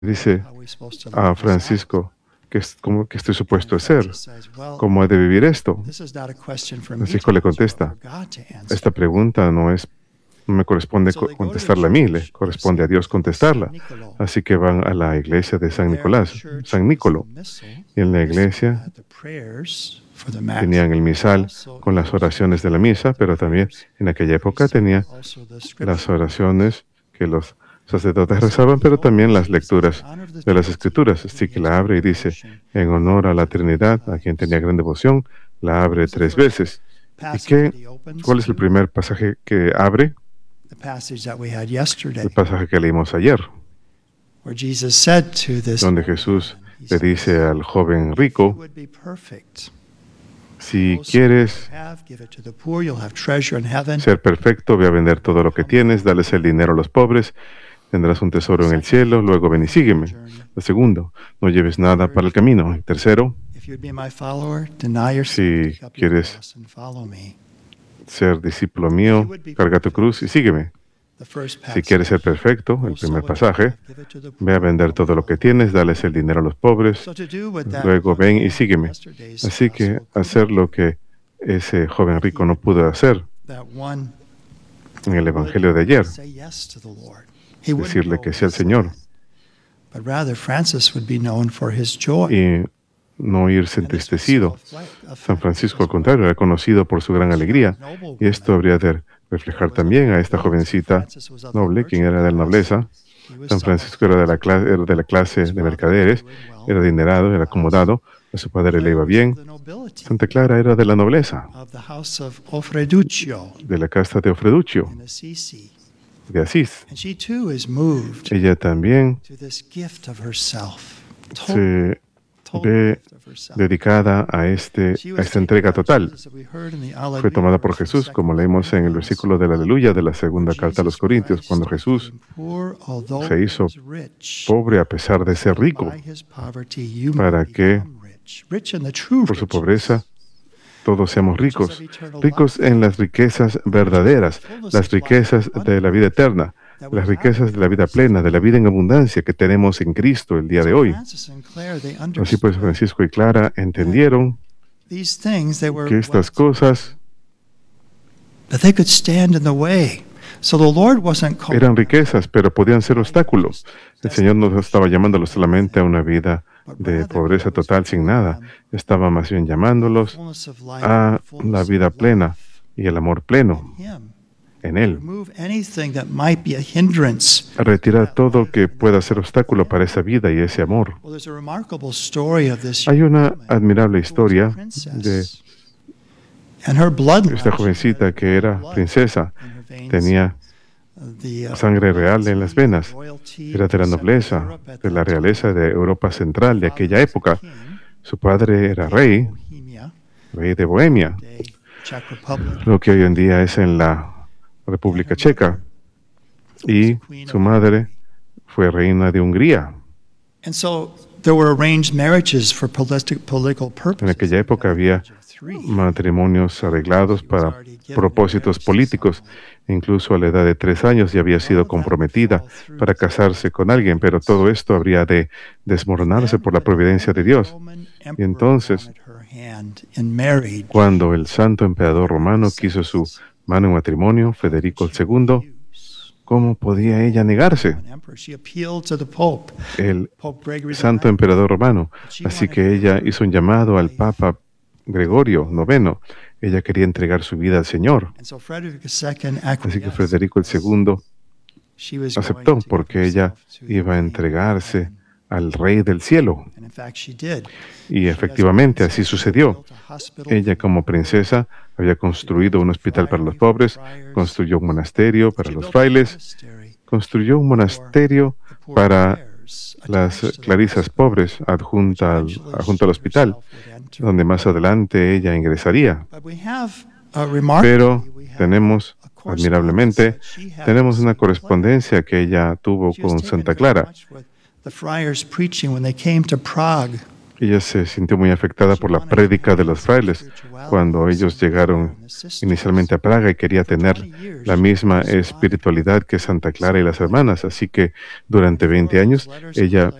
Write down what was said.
Dice a Francisco que estoy supuesto a ser, cómo he de vivir esto. Francisco le contesta, esta pregunta no me corresponde contestarla a mí, le corresponde a Dios contestarla. Así que van a la iglesia de San Nicolo. Y en la iglesia tenían el misal con las oraciones de la misa, pero también en aquella época tenía las oraciones que los sacerdotes rezaban, pero también las lecturas de las Escrituras. Así que la abre y dice, en honor a la Trinidad, a quien tenía gran devoción, la abre 3 veces. ¿Y cuál es el primer pasaje que abre? El pasaje que leímos ayer, donde Jesús le dice al joven rico, si quieres ser perfecto, ve a vender todo lo que tienes, dales el dinero a los pobres, tendrás un tesoro en el cielo, luego ven y sígueme. El segundo, no lleves nada para el camino. El tercero, si quieres ser discípulo mío, carga tu cruz y sígueme. Si quieres ser perfecto, el primer pasaje, ve a vender todo lo que tienes, dales el dinero a los pobres, luego ven y sígueme. Así que hacer lo que ese joven rico no pudo hacer en el Evangelio de ayer, decirle que sí al Señor y no irse entristecido. San Francisco, al contrario, era conocido por su gran alegría, y esto habría de reflejar también a esta jovencita noble, quien era de la nobleza. San Francisco era de la clase de mercaderes, era adinerado, era acomodado, a su padre le iba bien. Santa Clara era de la nobleza, de la casta de Ofreduccio, de Asís. Ella también se ve dedicada a esta entrega total. Fue tomada por Jesús, como leímos en el versículo del Aleluya de la segunda carta a los Corintios, cuando Jesús se hizo pobre a pesar de ser rico, para que por su pobreza todos seamos ricos, ricos en las riquezas verdaderas, las riquezas de la vida eterna, las riquezas de la vida plena, de la vida en abundancia que tenemos en Cristo el día de hoy. Así pues, Francisco y Clara entendieron que estas cosas eran riquezas, pero podían ser obstáculos. El Señor no estaba llamándolos solamente a una vida de pobreza total sin nada. Estaba más bien llamándolos a la vida plena y el amor pleno en Él. A retirar todo que pueda ser obstáculo para esa vida y ese amor. Hay una admirable historia de esta jovencita que era princesa. Tenía sangre real en las venas. Era de la nobleza, de la realeza de Europa Central de aquella época. Su padre era rey de Bohemia, lo que hoy en día es en la República Checa. Y su madre fue reina de Hungría. En aquella época había matrimonios arreglados para propósitos políticos. Incluso a la edad de 3 años ya había sido comprometida para casarse con alguien, pero todo esto habría de desmoronarse por la providencia de Dios. Y entonces, cuando el santo emperador romano quiso su mano en matrimonio, Federico II, ¿cómo podía ella negarse? El santo emperador romano. Así que ella hizo un llamado al Papa Gregorio IX. Ella quería entregar su vida al Señor. Así que Federico II aceptó, porque ella iba a entregarse al Rey del Cielo. Y efectivamente así sucedió. Ella, como princesa, había construido un hospital para los pobres, construyó un monasterio para los frailes, construyó un monasterio para las clarisas pobres adjunto al hospital, donde más adelante ella ingresaría. Pero tenemos, admirablemente, tenemos una correspondencia que ella tuvo con Santa Clara. Ella se sintió muy afectada por la prédica de los frailes cuando ellos llegaron inicialmente a Praga y quería tener la misma espiritualidad que Santa Clara y las hermanas. Así que durante 20 años ella